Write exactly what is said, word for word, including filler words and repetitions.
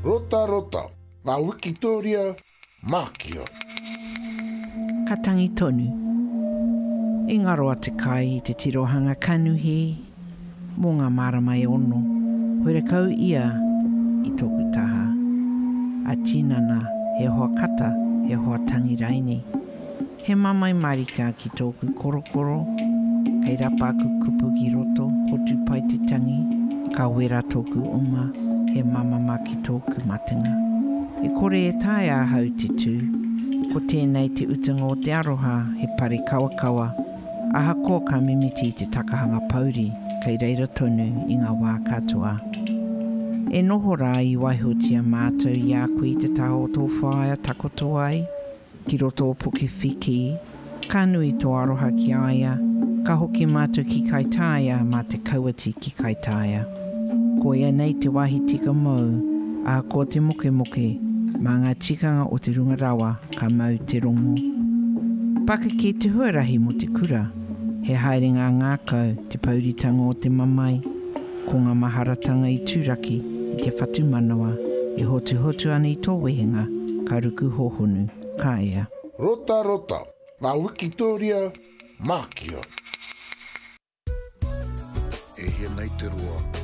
Rota rota, ngā Wikitoria, Mākia. Ka tangi tonu. I ngaroa te kai i te tirohanga kanuhi, mō ngā maramai ono, hore kau ia i tōku taha. A tinana, he hoa kata, he hoa tangi raini. He mamai marika ki tōku korokoro, kei rapa aku kupu ki roto, hotu pai te tangi, ka wera tōku uma, he mamama ki tōku matinga. E kore e tae a hau te tū, ko tēnei te utanga o te aroha, he pare kawakawa, aha ko ka mimiti te takahanga pauri, kei reira tonu i ngā wā katoa. E noho rā i waihotia mātou i a kui te taho tō whaia takoto ai, ki roto o puke whiki, ka nui tō aroha ki aia, ka hoki mātou ki kai tāia mā te kauati ki kai tāia. Ko ia nei te wahi tika mau, a ko te moke moke, mā ngā tikanga o te runga rawa ka mau te rongo. Paka ki te huarahi mo te kura, he haerenga ngākau te pauritanga o te mamai, ko ngā maharatanga i tūraki i te whatu manawa, e hotu hotu ana i tō wehenga, ka ruku hohonu, ka ea. Rota rota, ngā Wikitoria, Mākia. E hia nei te roa.